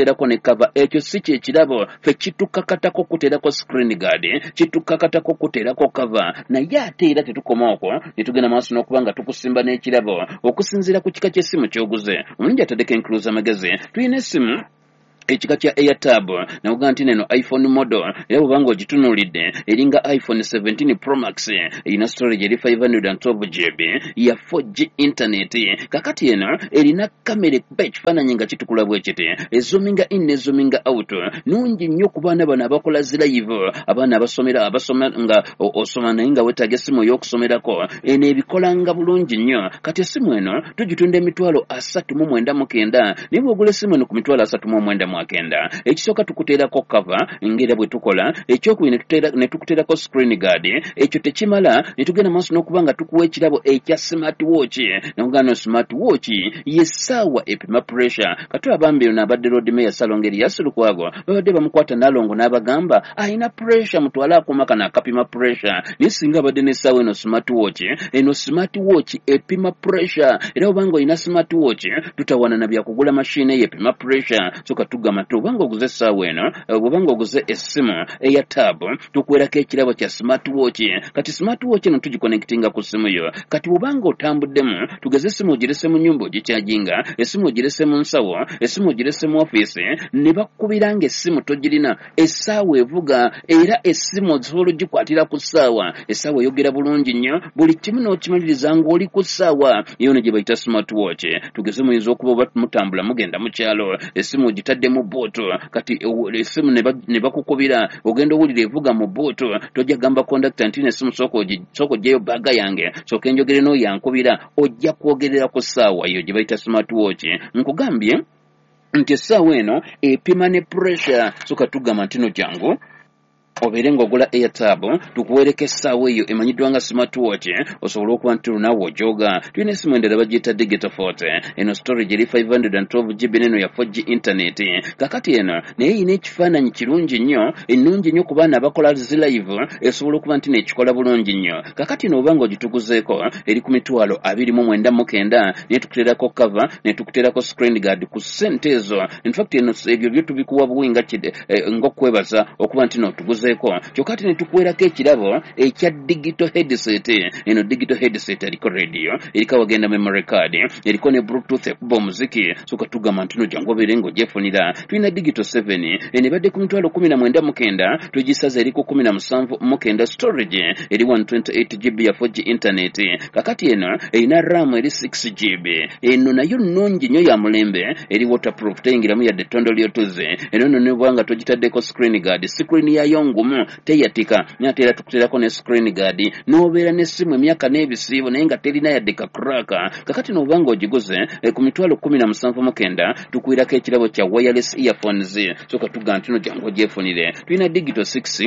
kava ekyo si kye kirabo fe kitukakatako kuteerako screen guard kitukakatako kuteerako kava naye ate era tetukoma okwo ne tugenda maaso n'okuba nga tukusimba n'ekirabo okusinziira ku kika ky'essimu ky'oguze omulungi ataddeko enkuluza amagezi tulina essimu ekika kya Airtab navuga nti neno iPhone model era bwanga ogitunuulidde eringa iPhone seventeen Pro Max erina storage eri five hundred twelve gigabytes ya four G internet kakati eno erina kamera ekuba ekifaananyi nga kitukula bwe kiti ezoominga in ne zoominga out nungi nnyo ku baana bano abakola zi live abaana abasomera abasoma nga osoma naye nga weetaaga essimu y'okusomerako eno ebikolanga bulungi nnyo kati essimu eno tugitunda emitwalo asatu mu mwenda mu kenda naye bw'ogula essimu eno ku mitwalo asatu mu mwenda mwakenda ekisooka tukuteerako cover ngera bwe tukola ekyokubiri ne tukuteerako screen guard ekyo tekimala ne tugenda maaso n'okuba nga tukuwa ekirabo ekya smart watch nogano smart watch yessaawa epima pressure kati abambi ono abadde road mayor Salongeri Yasulukwago babadde bamukwata n'alongo n'abagamba ayina pressure mutwale akuma kana akapima pressure naye singa abadde n'essaawa eno smart watch eno smart watch epima pressure era obanga olina smart watch tutawana na byakugula machine yepima pressure soka tugamba tu obanga oguze essaawa eno obanga oguze essimu eya tab tukwerako ekirabo kya smart watch kati smart watch eno tugiconnectinga ku ssimu yo kati obanga otambuddemu tugeze essimu ogirese mu nnyumba ogikyajinga essimu ogirese mu nsawo essimu ogirese mu office ne bakubiranga essimu togirina essaawa evuga era essimu osobola ogikwatira ku ssaawa essaawa eyogera bulungi nnyo buli kimu n'okimaliriza ng'oli ku ssaawa iyo ne gye bayita smart watch tugeze muyinza okuba oba mutambula mugenda mu kyalo essimu ogitadde mu booto kati essimu ne bakukubira ogenda owulira evuga mu booto tojja gamba kondakita nti n'essimu sooka oggyeyo baaga yange sooka enjogere n'oyankubira ojja kwogerera ku ssaawa iyo gye bayita smart watch nkugambye nti essaawa eno epima ne pressure soka tugamba nti no jangu obeere ng'ogula Airtab tukuweereko essaawa eyo emanyiddwa nga smart watch osobola okuba nti naawe ojoga tulina essimu endala bagiyita digital forte eno storage eri five hundred twelve gigabytes neno ya four G internet kakati eno naye erina ekifaananyi kirungi nnyo ennungi nnyo ku baana abakola zi live esobola okuba nti nekikola bulungi nnyo kakati eno obanga ogituguzeeko eri ku mitwalo abiri mu mwenda mu kenda naye tukuteerako cover ne tukuteerako screen guard ku ssente ezo infact eno ebyo byo tubikuwa buwinga ng'okwebaza okuba nti notuguze kyokka ate ne tukuweerako ekirabo ekya digital headset eno digital headset eriko radio eriko wagenda memory card eriko ne bluetooth ekuba omuziki soka tugamba nti no jangu obeere ng'ogyefunira tulina digital seven eno ebadde ku mitwalo kumi na mwenda mu kenda tugisaza eriko kumi na musanvu mu kenda storage eri one twenty-eight gigabytes ya four G internet kakati eno erina ram eri six gigabytes eno nayo nnungi nnyo ya mulembe eri waterproof teyingiramu yadde ettondo ly'otuze eno eno nebwanga togitaddeko screen guard screen yayo ngumu teyatika nyate era tukuteerako ne screen guard n'obeera n'essimu emyaka n'ebisiibo naye nga terina yadde kakraka kakati n'obanga ogiguze e, ku mitwalo kumi na musanvu mu kenda tukuweerako ekirabo kya wireless earphones soka tugamba nti no jangu ogyefunire tulina digital six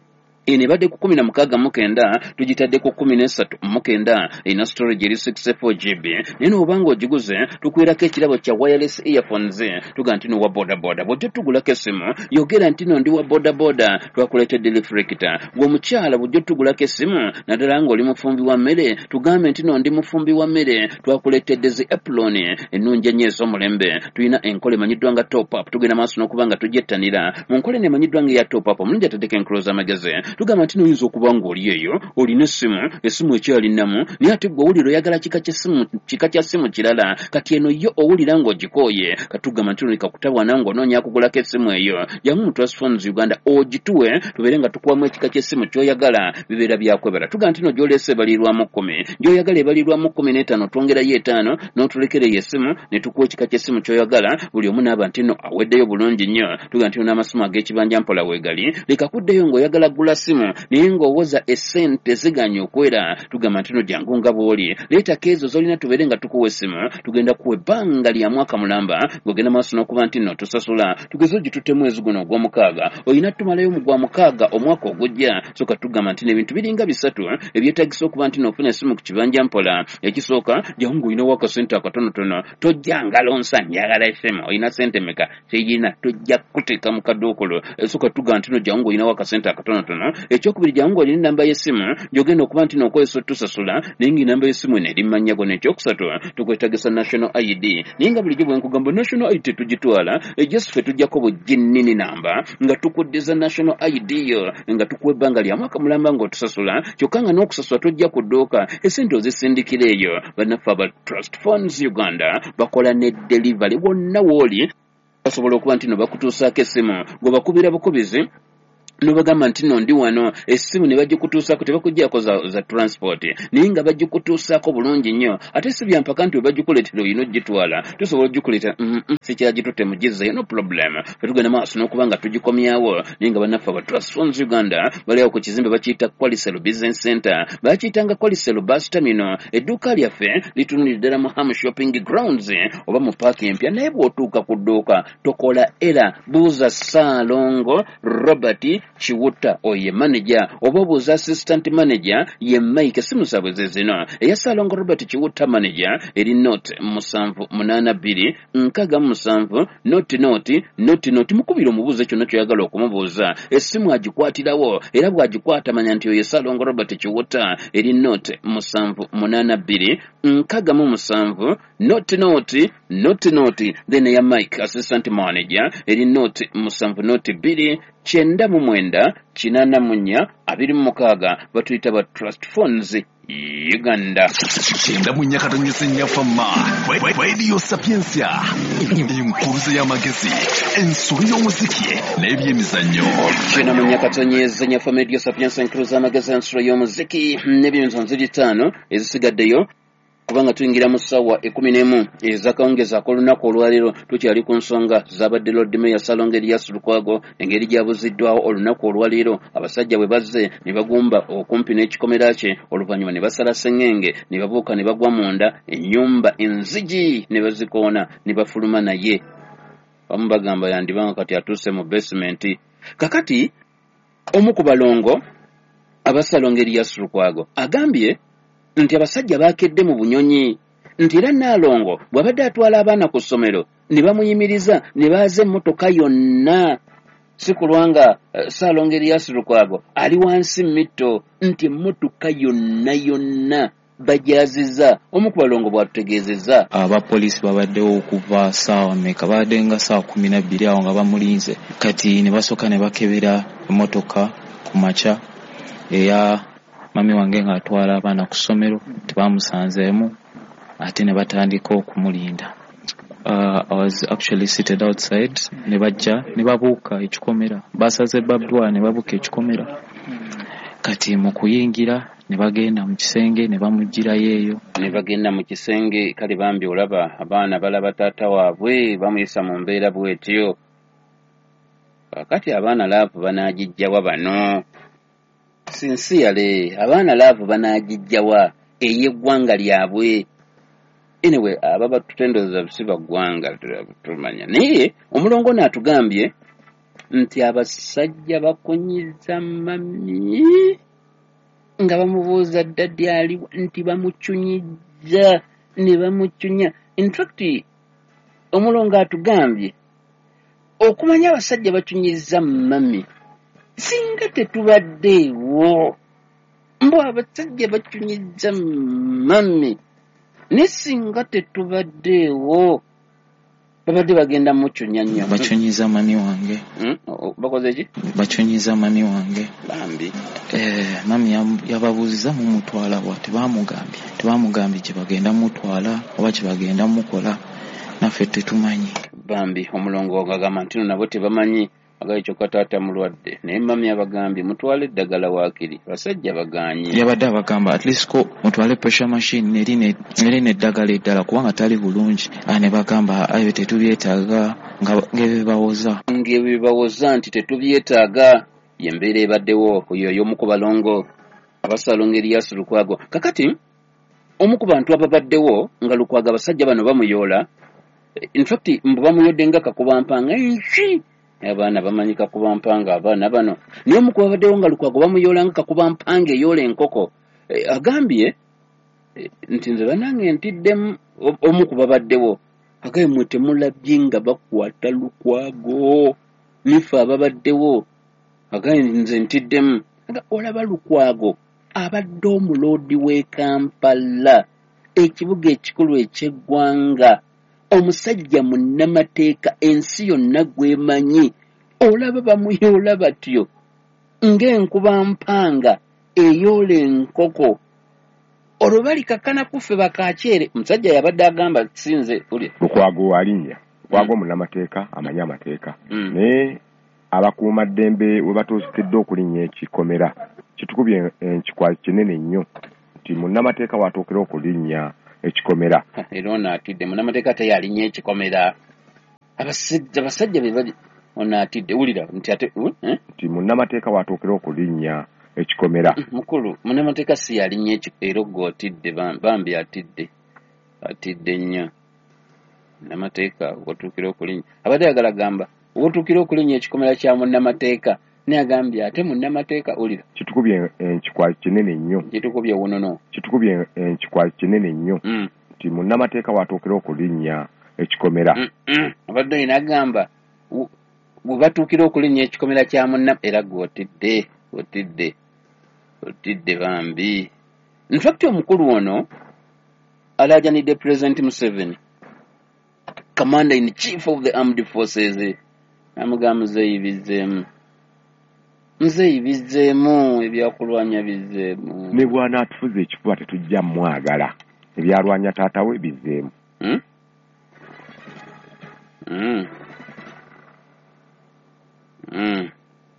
ene badde ku kumi na mukaaga mu kenda tugitadde ku kumi n'esatu mu kenda erina storage eri sixty-four gigabytes naye n'obanga ogiguze tukuweerako ekirabo kya wireless earphones tuga nti no wa bodaboda bw'ojja tugulako essimu yogera nti no ndi wa bodaboda twakuleetedde reflector ng'omukyala bw'ojja tugulako essimu naddala ng'oli mufumbi wa mmere tugambe nti no ndi mufumbi wa mmere twakuleetedde zi apron ennungi ennyo ez'omulembe tulina enkola emanyiddwa nga top up tugenda maaso n'okuba nga tugyettanira mu nkola eno emanyiddwa nga eya top up omulungi ataddeko enkuluza amagezi tugamba nti noyinza okuba ng'oli eyo olina essimu essimu ekyalinamu naye ate gwe owulira oyagala kika ky'essimu kika kya ssimu kirala kati eno yo owulira ng'ogikooye katugamba nti noleka kutawana ng'onoonya kugulako essimu eyo jangu mu Trustphones Uganda ogituwe tubeere nga tukuwamu ekika ky'essimu ky'oyagala bibeera byakwebala tugamba nti no gy'oleese ebalirwamu kkumi gy'oyagala ebalirwamu kkumi n'etaano twongerayo etaano n'otulekereyo essimu ne tukuwa ekika ky'essimu ky'oyagala buli omu n'aba nti no aweddeyo bulungi nnyo tugamba nti n'amasimu ag'ekibanja mpola weegali leka kuddeyo ng'oyagala gula simu naye ng'owoza essente ziganya okwera tugamba nti no jangu nga bw'oli leetako ezo zolina tubeere nga tukuwa essimu tugenda kuwa ebbanga lya mwaka mulamba ng'ogenda maaso n'okuba nti no tusasula tugeze ogitutte mwezi guno ogw'omukaaga olina tumalayo mu gwa mukaaga omwaka ogujja soka tugamba nti n'ebintu biringa bisatu ebyetagisa okuba nti n'ofuna essimu ku kibanja mpola ekisooka jangu olinawo akasente akatonotono tojja ngalonsa njagala essimu olina sente meka teyina tojja kuteeka mu kaduukulu soka tugamba nti no jangu olinawo akasente akatonotono ekyokubiri jangu oli namba y'essimu gyogenda okuba nti n'okozesa otusasula naye nga namba y'essimu eno erimanya gwo n'ekyokusatu tukwetagisa national I D naye nga bulijjo bwe nkugamba national I D tetugitwala ejesi ffe tujjako bujjinnini namba nga tukuddiza national I D yo nga tukuwa ebbanga lya mwaka mulamba ng'otusasula kyokka nga n'okusasula tojja ku dduuka essente ozisindikira eyo bannaffe aba Trust Funds Uganda bakola ne delivery wonna wooli basobola okuba nti no bakutuusaako essimu ng'obakubira bukubizi nobagamba nti no ndi wano essimu ne bagikutuusaako tebakuggyako za, za transport naye nga bagikutuusaako bulungi nnyo ate si byampaka nti webagikuleetera oyina ogitwala tusobola ogikuleeta mm -mm, sikyagitutte mugizzeyo no problem fetugenda maaso n'okuba nga tugikomyawo naye nga bannaffe aba Trust Funds Uganda baliawo ku kizimbe bakiyita Kwaliselo Business Center bakiyitanga Kwaliselo Bus Terminal edduuka lyaffe litunulira ddala mu Ham Shopping Grounds oba mu paaka empya naye bw'otuuka ku dduuka tokola era buuza Ssaalongo Robert Chiwuta oye manager oba obuuza assistant manager ye Mike simu zaabwe ze zino eya Ssaalongo Robert Chiwuta manager eri note musanvu munaana bbiri nkaga musanvu noti noti noti noti mukubira omubuuze kyonna kyoyagala okumubuuza essimu agikwatirawo era bw'agikwata manya nti oye Ssaalongo Robert Chiwuta eri note musanvu munaana bbiri nkaga mu musanvu noti noti noti noti then eya Mike assistant manager eri note musanvu noti bbiri kyenda mu mwenda kinaana mu nnya abiri mu mukaaga batuyita ba Trust Funds Uganda. Kyenda mu nnya katonyesa ennyafamma Radio Sapiensia enkuluze y'amagezi ensobi y'omuziki n'ebyemizannyo. Kyenda mu nnya katonyesa ennyafamma Radio Sapiensia enkuluze y'amagezi ensobi y'omuziki n'ebyemizannyo bitaano ezisigaddeyo kubanga tuyingira mu ssaawa ekumi n'emu ez'akawungeezi ak'olunaku olwaleero tukyali ku nsonga z'abadde Lord Mayor Ssaalongo Erias Lukwago engeri gyabuziddwawo olunaku olwaleero abasajja bwe bazze ne bagumba okumpi n'ekikomera kye oluvannyuma ne basala sseŋŋenge ne babuuka ne bagwa munda ennyumba enzigi ne bazikoona ne bafuluma naye bamu bagamba yandibanga kati atuuse mu basement kakati omu ku balongo aba Ssaalongo Erias Lukwago agambye nti abasajja baakedde mu bunyonyi nti era Naalongo bw'abadde atwala abaana ku ssomero ne bamuyimiriza ne baaza emmotoka yonna si kulwanga uh, Ssaalongo Erias Lukwago ali wansi mitto nti emmotoka yonna yonna bajaziza omu ku balongo bwatutegeezezza abapoliisi babaddewo okuva ssaawa mmeka babadde nga ssaawa kumi na bbiri awo nga bamulinze kati ne basooka ne bakebera emmotoka ku makya eya mami wange ng'atwala abaana ku ssomero tebamusanzeemu ate ne batandika okumulinda. Uh, I was actually seated outside ne bajja ne babuuka ekikomera basaze babdwa ne babuuka ekikomera kati mu kuyingira ne bagenda mu kisenge ne bamugirayo eyo ne bagenda mu kisenge kale bambi olaba abaana balaba taata waabwe bamuyisa mu mbeera bwetyo kati abaana laavu banaagijjawa bano sincerely abaana laavu banaagijjawa ey'eggwanga lyabwe anyway ababa tutendoza bisiba ggwanga tumanya naye omulongo n'atugambye nti abasajja bakonyiza mami nga bamubuuza ddaddi ali nti bamucunyizza ne bamucunya in fact omulongo atugambye okumanya abasajja bacunyizza mami singa tetubaddeewo mbu abasajja bacunyizza mami ne singa tetubaddeewo babadde bagenda mucunya nnyo bacunyiza mami wange hmm? bakoze ki bacunyiza mami wange bambi eh, mami yababuuziza mumutwala bwa tebamugambye tebamugambye gye bagenda mutwala oba gye bagenda mukola naffe tetumanyi bambi omulongo agamba nti nabo tebamanyi agaye kyokka taata mulwadde naye mami abagambye mutwale eddagala waakiri basajja baganye yabadde abagamba at least ko mutwale pressure machine neri neddagala eddala kubanga tali bulungi ne bagamba ayo tetubyetaaga ng'ebibawoza ng'ebibawoza nti tetubyetaaga yembeera ebaddewo oyo y'omu ku balongo aba Ssaalongo Erias Lukwago kakati omu ku bantu ababaddewo nga Lukwago abasajja bano bamuyoola in fact mbu bamuyodde nga kakubampanga ensi abaana bamanyika kuba mpanga abaana bano niyo mu kubaddewo nga Lukwago bamuyoola nga kakuba mpanga eyoola enkoko e, agambye e, nti nze banange ntiddemu omu ku babaddewo agaye mwe temulabye nga bakwata Lukwago nife ababaddewo agaye nze ntiddemu nga olaba Lukwago abadde omuloodi w'e Kampala ekibuga ekikulu eky'eggwanga omusajja munnamateeka ensi yonna gwemanyi olaba bamuyoola batyo ng'enkuba mpanga eyoola enkoko olwo balikakana kuffe bakakyere omusajja yabadde agamba sinze uli Lukwago alinnya Lukwago munnamateeka amanyi amateeka naye abakuumaddembe we batuusikedde okulinnya ekikomera kitukubye enkikwazi kinene nnyo nti munnamateeka watuukira okulinnya ekikomera era ono atidde munnamateeka teyalinnya ekikomera abasajja basajja be bali ono atidde wulira nti ate nti munnamateeka watuukira okulinnya ekikomera mukulu munnamateeka si yalinnya era gwe otidde bambi atidde atidde nnyo munnamateeka watuukira okulinnya abadde ayagala gamba wotukira okulinnya ekikomera kya munnamateeka ne agambye ate munnamateeka olira kitukubye enkikwazi kinene nnyo kitukubye wonono kitukubye enkikwazi kinene nnyo nti munnamateeka watuukira okulinnya ekikomera abadde ayina agamba bwe batuukira okulinnya ekikomera kya munna era gwe otidde otidde otidde bambi infacti omukulu ono alaajanidde President Museveni Commander in Chief of the Armed Forces amugamba muzeeyibizeemu muzeeyibizeemu ebyakulwanya bizeemu ne bwana atufuze ekifuba tetujja mwagala ebyalwanya taata we bizeemu hmm? hmm. hmm.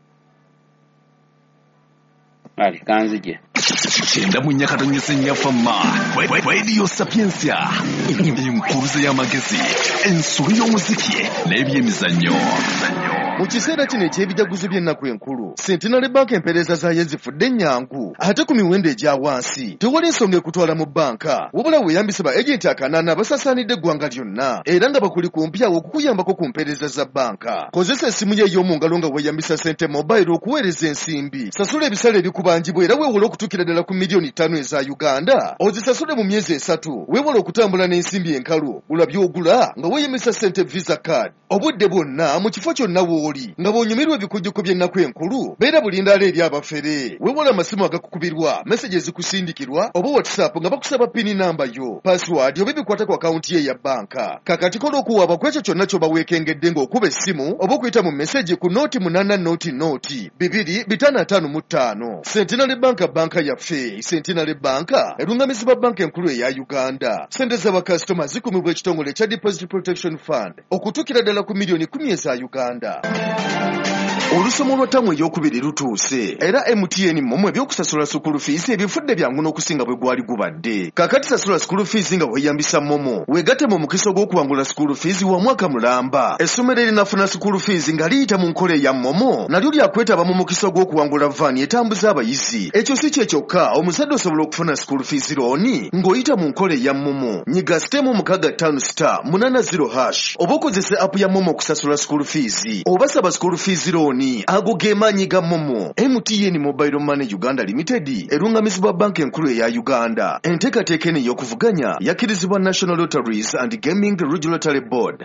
ali kanzije Kyenda mu Nyakatonyese Nyafama Radio Sapiensia enkuruze y'amagezi ensobi y'omuziki n'ebyemizannyo mu kiseera kino eky'ebijaguzo by'ennaku enkulu Centenary Bank empeereza zaayo zifudde ennyangu ate ku miwendo egya wansi tewali ensonga ekutwala mu banka wabula weeyambise ba ejenti akanaana abasaasaanidde eggwanga lyonna era nga bakuli kumpyawo okukuyambako ku mpeereza za banka kozesa essimu ye ey'omu ngalo nga weeyambisa Sente Mobile okuweereza ensimbi sasula ebisale ebikubangibwa era weewole okutuukira ddala ku miliyoni ttaano eza Uganda ozisasule mu myezi esatu weewole okutambula n'ensimbi enkalu gula by'ogula nga weeyambisa Sente Visa Card obudde bwonna mu kifo kyonna w'oli nga bw'onyumirwa ebikujjuko by'ennaku enkulu beera bulindaala eri abafere weewole amasimu agakukubirwa meseji ezikusindikirwa oba WhatsApp nga bakusaba pini namba yo password oba ebikwata ku akawunti ye ya banka kakati kola okuwaaba ku ekyo kyonna ky'oba weekengedde ng'okuba essimu oba okuyita mu meseji ku nooti munaana nooti nooti bibiri bitaano ataano mu ttaano Centenary Bank banka yaffe Centenary Bank erungamizibwa banka enkulu eya Uganda sente z'abakasitoma zikumibwa ekitongole ekya Deposit Protection Fund okutuukira ddala ku miliyoni kumi eza Uganda olusomo lwa ttamu ey'okubiri lutuuse era M T N mmwe ebyokusasula school fees ebifudde byangu n'okusinga bwe gwali gubadde kakati sasula school fees nga weeyambisa momo weegatte mu mukisa gw'okuwangula school fees wa mwaka mulamba essomero erinafuna school fees nga liyita mu nkola eya momo nalyo lyakwetaba mu mukisa gw'okuwangula vaani etambuza abayizi ekyo si kye kyokka omuzadde osobola okufuna school fees looni ng'oyita mu nkola eya momo nyiga sitemu mukaaga ttaano sita munaana zero hash oba okozese app ya momo okusasula school fees oba saba school fees looni ago gemanyi ga momo M T N Mobile Money Uganda Limited erungamizibwa banka enkulu eya Uganda enteekateeka eno ey'okuvuganya yakkirizibwa National Lotteries and Gaming Regulatory Board.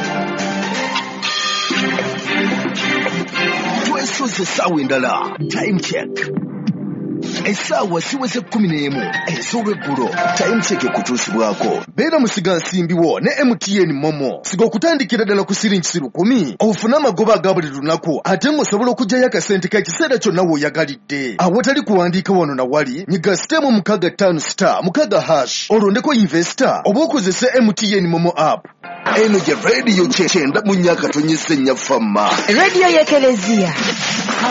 Twesoze essaawa endala time check essaawa siweze kkumi n'emu ez'olweggulo time check ekutuusibwako beera musiga nsimbiwo ne M T N momo siga okutandikira ddala ku siringi lukumi ofune amagoba aga buli lunaku ate ng'osobola okuggyayo akasente k'ekiseera kyonna w'oyagalidde awatali kuwandiika wano na wali nyiga sitemu mukaaga ttaano sita mukaaga hash olondeko investor oba okozese M T N momo app eno gye rediyo kyenda mu Nyakatonyese Nyafama rediyo y'Ekelezia